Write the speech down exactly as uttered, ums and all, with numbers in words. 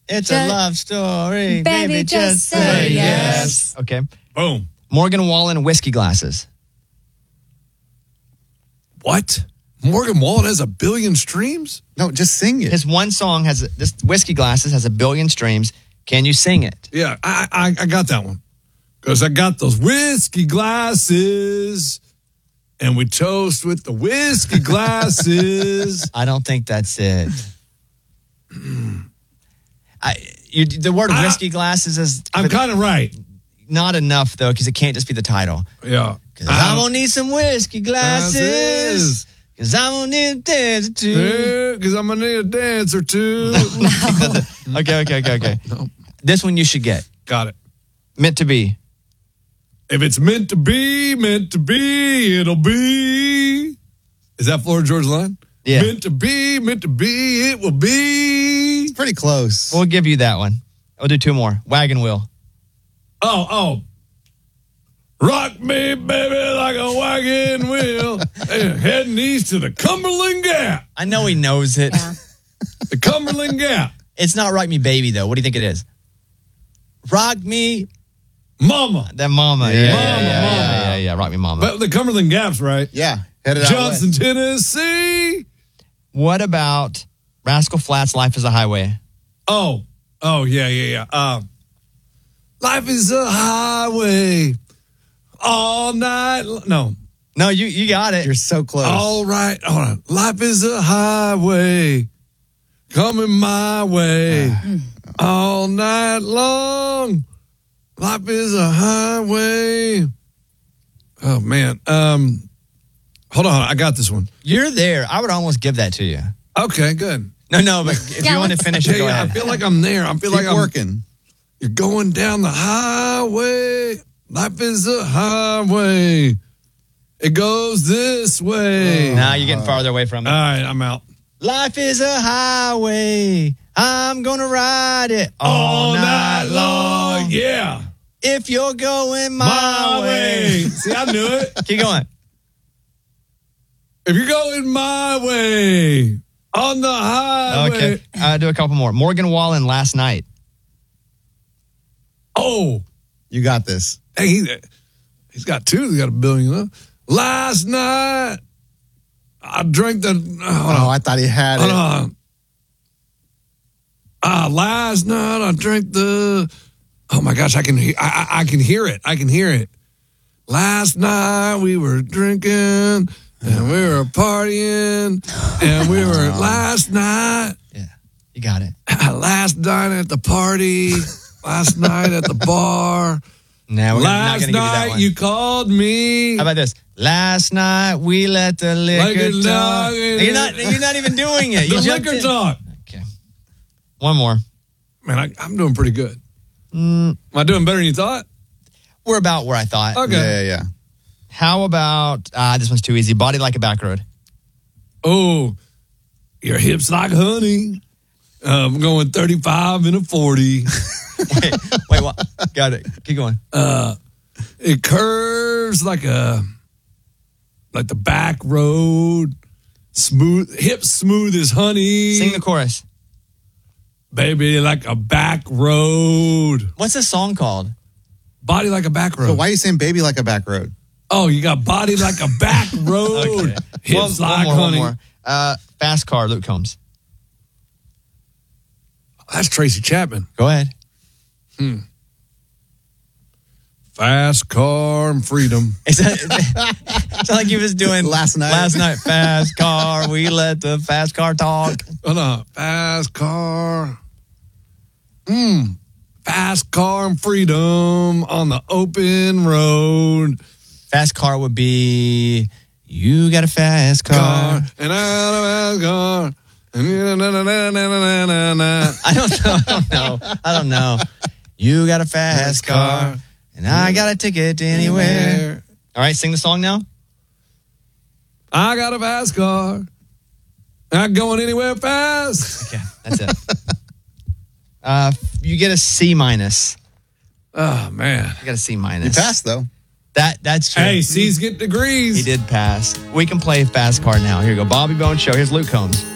It's a love story. Baby, Baby, just just say say yes. yes. Okay. Boom. Morgan Wallen whiskey glasses. What? Morgan Wallen has a billion streams? No, just sing it. His one song has, this whiskey glasses has a billion streams. Can you sing it? Yeah, I I, I got that one. Because I got those whiskey glasses, and we toast with the whiskey glasses. I don't think that's it. I, you, the word I- whiskey glasses is I'm kind of right. not enough, though, because it can't just be the title. Yeah. Because I'm going to need some whiskey glasses. Glasses. Because I'm going to need a dance or two. Because I'm going to need a dance or two. Okay, okay, okay, okay. No. This one you should get. Got it. Meant to be. If it's meant to be, meant to be, it'll be. Is that Florida Georgia line? Yeah. Meant to be, meant to be, it will be. It's pretty close. We'll give you that one. We'll do two more. Wagon wheel. Oh, oh. Rock me, baby, like a wagon wheel. Hey, heading east to the Cumberland Gap. I know he knows it. Yeah. The Cumberland Gap. It's not Rock Me Baby, though. What do you think it is? Rock Me, Mama. that mama. Yeah, Yeah, yeah, Mama, yeah, yeah, Mama. yeah, yeah, yeah. Rock Me Mama. But the Cumberland Gap's right. Yeah. Headed out Johnson, west. Tennessee. What about Rascal Flatts' Life is a Highway? Oh, oh, yeah, yeah, yeah. Um, life is a highway all night. lo- No. No, you you got it. You're so close. All right. Hold on. Life is a highway coming my way all night long. Life is a highway. Oh, man. Um, hold on. I got this one. You're there. I would almost give that to you. Okay, good. No, no, but if Yeah, you want to let's- finish Yeah, it, go yeah, I ahead. feel like I'm there. I feel Keep like I'm working. You're going down the highway. Life is a highway. It goes this way. Now you're getting farther away from it. All right, I'm out. Life is a highway. I'm going to ride it all, All night long. Yeah. If you're going my, My way. way. See, I knew it. Keep going. If you're going my way on the highway. Okay. Uh, do a couple more. Morgan Wallen, Last Night. Oh, You got this. hey, he, he's got two. He's got a billion. Huh? Last night, I drank the. Hold Oh, on. I thought he had Hold it. on. Ah, last night I drank the. Oh my gosh, I can he- I, I I can hear it. I can hear it. Last night we were drinking and we were partying and we were last night Yeah. You got it. last night at the party, last night at the bar. Now we're not Last going to give you that night one. you called me. How about this? Last night we let the liquor Like a talk. dog. You're not. You're not even doing it. You the jumped liquor in. talk. Okay. One more. Man, I, I'm doing pretty good. Mm, Am I doing better than you thought? we're about where I thought. Okay. Yeah, yeah, yeah. How about ah? This one's too easy. Body like a back road. Oh, your hips like honey. Uh, I'm going thirty-five and a forty. wait, wait, what? Got it. Keep going. Uh, it curves like a like the back road. Smooth, hips smooth as honey. Sing the chorus. Baby, like a back road. What's this song called? Body like a back road. So why are you saying baby like a back road? Oh, you got body like a back road. Okay. Hips One- like one more, honey. One more. Uh, Fast Car, Luke Combs. That's Tracy Chapman. Go ahead. Fast car and freedom. Is that, is that- it's not like he was doing Last night. Last night, fast car. We let the fast car talk. Oh, no. Fast car. Mm. Fast car and freedom on the open road. Fast car would be you got a fast car. Car and out of fast car. And na, na, na, na, na, na, na. I don't know. I don't know. I don't know. You got a fast car, and I got a ticket to anywhere. All right, sing the song now. I got a fast car. Not going anywhere fast. Okay, that's it. uh, you get a C minus. Oh, man. You got a C You minus. passed though. That that's true. Hey, C's get degrees. He did pass. We can play fast car now. Here you go. Bobby Bones Show. Here's Luke Combs.